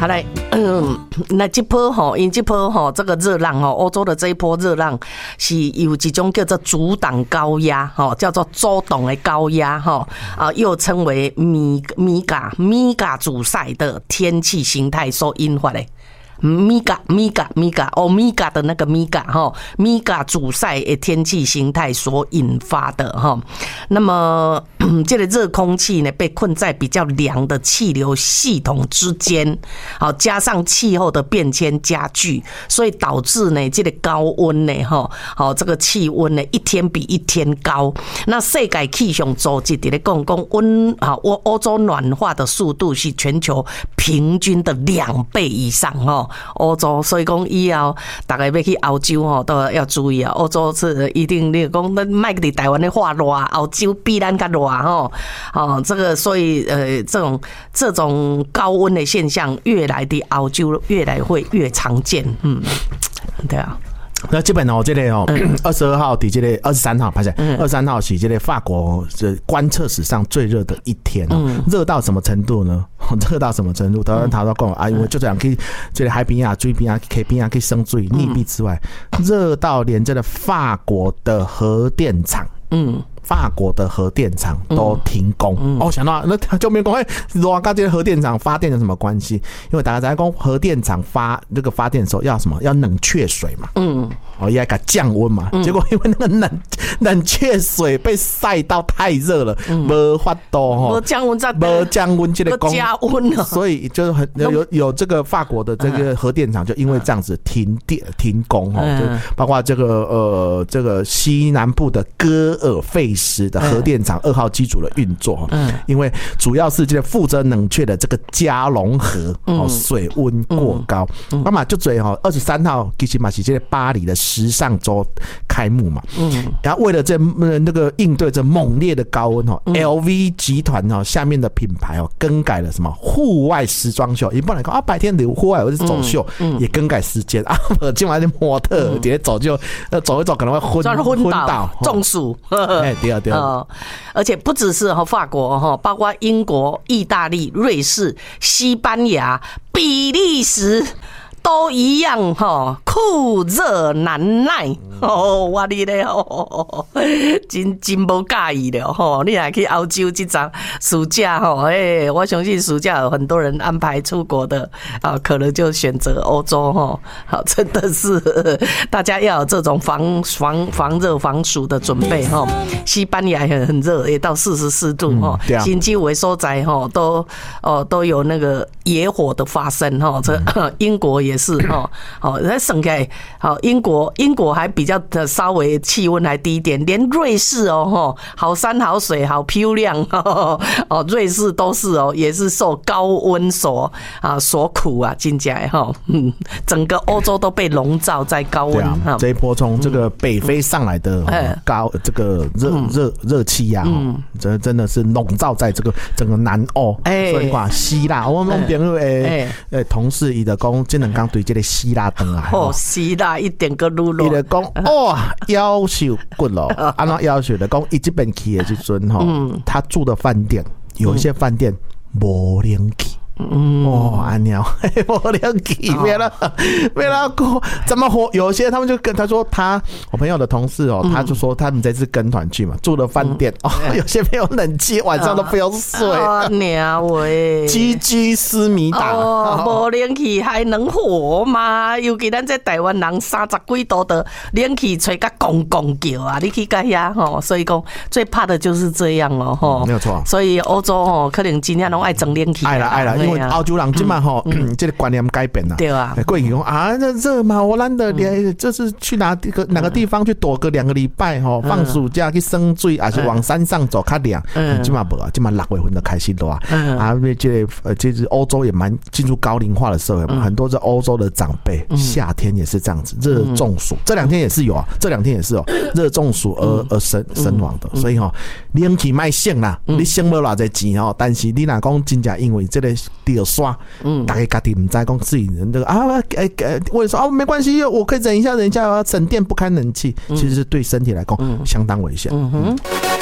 好来，那这波吼，因这波吼这个热浪吼，欧洲的这一波热浪是有一种叫做阻挡高压吼，叫做周冻的高压吼又称为米嘎阻塞的天气形态所引发的。米嘎的那个米嘎阻塞的天气形态所引发的哈。那么这个热空气呢被困在比较凉的气流系统之间，好加上气候的变迁加剧，所以导致呢这个高温呢好这个气温呢一天比一天高。那世界气象组织在讲欧洲暖化的速度是全球平均的2倍以上欧洲，所以讲以后大家要去欧洲都要注意啊。欧洲是一定，你讲咱卖在台湾的话热，欧洲比咱较热这个所以这种高温的现象越来的欧洲越来会越常见，对啊。 那基本这个22号抵这个23号，抱歉，23号是这个法国观测史上最热的一天热到什么程度呢？热到什么程度？台湾他都讲啊，因为就这样去这个海边啊、水边啊、溪边啊去生水溺毙之外，热到连这个法国的核电厂，法国的核电厂都停工。想到那就没讲热跟这个核电厂发电有什么关系？因为大家在讲核电厂发电的时候要什么？要冷却水嘛。也给降温嘛。结果因为那个冷却水被晒到太热了，没法度没降温在， 没降温这个工加温了， 所以就是有这个法国的这个核电厂就因为这样子停工就包括这个西南部的戈尔费斯的核电厂2号机组的运作，因为主要是这个负责冷却的这个加隆河水温过高，那么就最23号其实嘛是这个巴黎的时尚周开幕嘛，然后为了那个应对这猛烈的高温，LV 集团下面的品牌更改了什么户外时装秀，一般来讲白天的户外或者走秀也更改时间今晚的模特直接走一走可能会昏倒中暑。 对， 而且不只是法国包括英国、意大利、瑞士、西班牙、比利时都一样酷热难耐我你咧真无介意了你来去欧洲这场暑假我相信暑假有很多人安排出国的可能就选择欧洲真的是大家要有这种防热防暑的准备西班牙也很热，也到44度新几有的所在都有那个野火的发生这英国也是再省起来英国还比较稍微气温还低一点，连瑞士好山好水好漂亮瑞士都是也是受高温所苦真的整个欧洲都被笼罩在高温这一波从这个北非上来的这个热气压这真的是笼罩在这个整个南欧，所以话希腊我们朋友同事伊就讲这两天对这个希腊回来希腊一点个路路， 伊就讲要求骨咯，安怎要求的讲，伊这边去的时阵他住的饭店有一些饭店无冷气。安鸟，我两气没了，怎么活？有些他们就跟他说，我朋友的同事他就说他们这次跟团去嘛，住的饭店有些没有冷气，晚上都不用睡。 鸟喂， 鸡鸡思密达， 无冷气还能活吗？尤其咱在台湾人30几度的冷气吹个公叫啊，你去甲遐所以讲最怕的就是这样没有错。 所以欧洲可能今天拢爱整冷气， 爱啦。因为欧洲人今晚这个观念改变了， 对啊， 过去讲那热嘛，我懒得就是去哪个地方去躲个2个礼拜放暑假去生水，还是往山上走较凉。今晚不啊，今晚6月份就开始热这是欧洲也蛮进入高龄化的社会嘛，很多是欧洲的长辈夏天也是这样子热中暑，这2天也是有热中暑而身亡的，所以冷气卖省啦，你省不偌济钱但是你若讲真正因为这个掉刷，大家家己唔知讲自己人这个我说没关系，我可以忍一下，省电不开冷气，其实是对身体来讲相当危险。